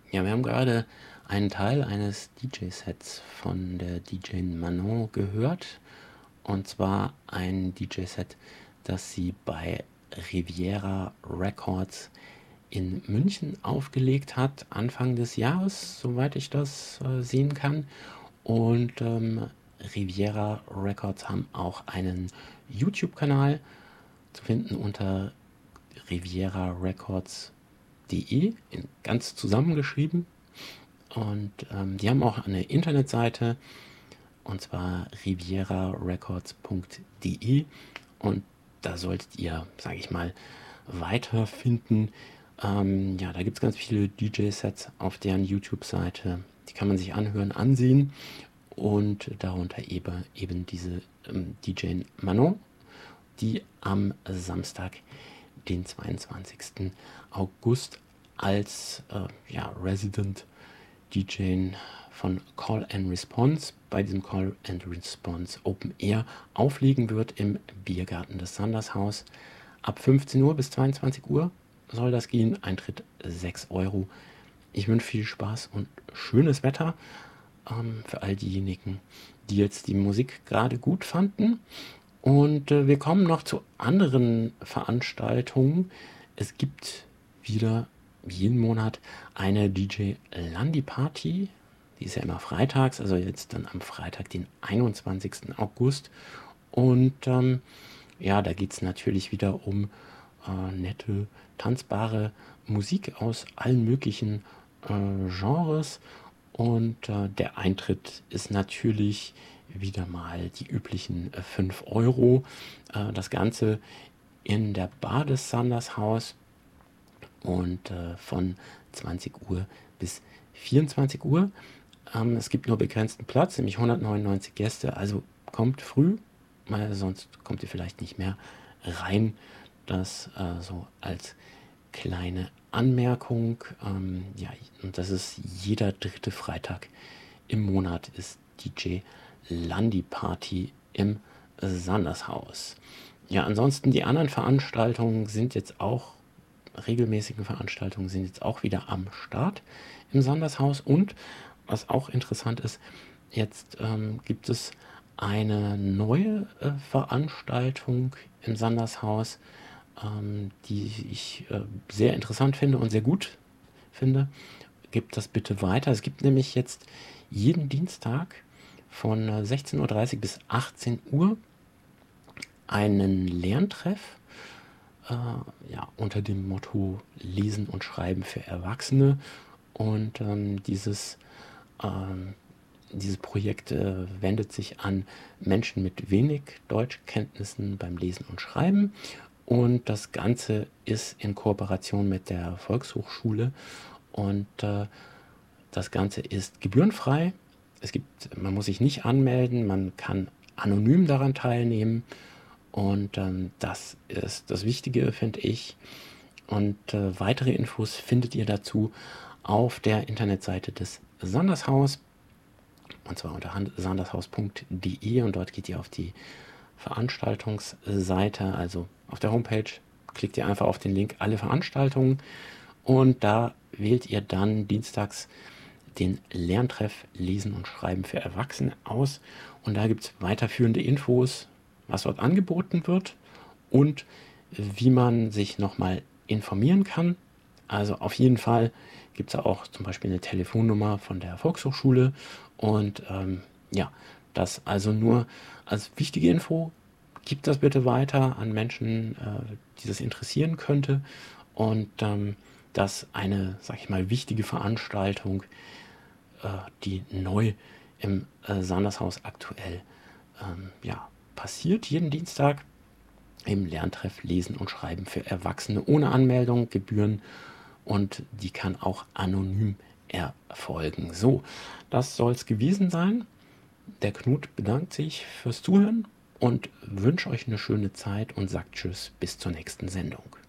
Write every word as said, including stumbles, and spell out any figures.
Ja, wir haben gerade einen Teil eines D J-Sets von der D J Manon gehört. Und zwar ein D J-Set, das sie bei Riviera Records in München aufgelegt hat, Anfang des Jahres, soweit ich das äh, sehen kann. Und ähm, Riviera Records haben auch einen YouTube-Kanal zu finden unter riviera records punkt de, in, ganz zusammengeschrieben. Und ähm, die haben auch eine Internetseite, und zwar riviera records punkt de. Und da solltet ihr, sage ich mal, weiterfinden. Ähm, ja, da gibt es ganz viele D J-Sets auf deren YouTube-Seite. Die kann man sich anhören, ansehen. Und darunter eben, eben diese ähm, D J Manon, die am Samstag, den zweiundzwanzigsten August, als äh, ja, Resident D J von Call and Response bei diesem Call and Response Open Air auflegen wird im Biergarten des Sandershaus. Ab fünfzehn Uhr bis zweiundzwanzig Uhr soll das gehen. Eintritt sechs Euro. Ich wünsche viel Spaß und schönes Wetter ähm, für all diejenigen, die jetzt die Musik gerade gut fanden. Und äh, wir kommen noch zu anderen Veranstaltungen. Es gibt wieder jeden Monat eine D J Landi Party. Die ist ja immer freitags, also jetzt dann am Freitag, den einundzwanzigsten August. Und ähm, ja, da geht es natürlich wieder um äh, nette, tanzbare Musik aus allen möglichen äh, Genres. Und äh, der Eintritt ist natürlich wieder mal die üblichen äh, fünf Euro. Äh, das Ganze in der Bar des Sandershaus und äh, von zwanzig Uhr bis vierundzwanzig Uhr. Ähm, es gibt nur begrenzten Platz, nämlich hundertneunundneunzig Gäste, also kommt früh, weil sonst kommt ihr vielleicht nicht mehr rein. Das äh, so als kleine Anmerkung. Ähm, ja, und das ist jeder dritte Freitag im Monat ist D J Landi Party im Sandershaus. Ja, ansonsten die anderen Veranstaltungen sind jetzt auch, regelmäßigen Veranstaltungen sind jetzt auch wieder am Start im Sandershaus. Und was auch interessant ist, jetzt ähm, gibt es eine neue äh, Veranstaltung im Sandershaus, ähm, die ich äh, sehr interessant finde und sehr gut finde. Gebt das bitte weiter. Es gibt nämlich jetzt jeden Dienstag von äh, sechzehn Uhr dreißig bis achtzehn Uhr einen Lerntreff äh, ja, unter dem Motto Lesen und Schreiben für Erwachsene. Und ähm, dieses, ähm, dieses Projekt äh, wendet sich an Menschen mit wenig Deutschkenntnissen beim Lesen und Schreiben. Und das Ganze ist in Kooperation mit der Volkshochschule. Und äh, das Ganze ist gebührenfrei. Es gibt, man muss sich nicht anmelden, man kann anonym daran teilnehmen. Und ähm, das ist das Wichtige, finde ich. Und äh, weitere Infos findet ihr dazu auf der Internetseite des Sandershaus. Und zwar unter sandershaus punkt de, und dort geht ihr auf die Veranstaltungsseite, also auf der Homepage, klickt ihr einfach auf den Link Alle Veranstaltungen, und da wählt ihr dann dienstags den Lerntreff Lesen und Schreiben für Erwachsene aus. Und da gibt es weiterführende Infos, was dort angeboten wird und wie man sich nochmal informieren kann. Also auf jeden Fall gibt es auch zum Beispiel eine Telefonnummer von der Volkshochschule. Und ähm, ja, das also nur als wichtige Info. Gebt das bitte weiter an Menschen, äh, die das interessieren könnte. Und ähm, das eine, sag ich mal, wichtige Veranstaltung, äh, die neu im äh, Sandershaus aktuell ähm, ja, passiert, jeden Dienstag im Lerntreff Lesen und Schreiben für Erwachsene ohne Anmeldung, Gebühren, und die kann auch anonym erfolgen. So, das soll es gewesen sein. Der Knut bedankt sich fürs Zuhören und wünscht euch eine schöne Zeit und sagt Tschüss, bis zur nächsten Sendung.